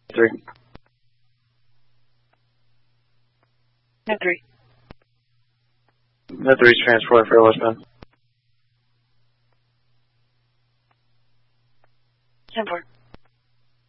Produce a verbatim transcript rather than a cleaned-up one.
Three. Net three. Net three's transport for westbound. Ten four.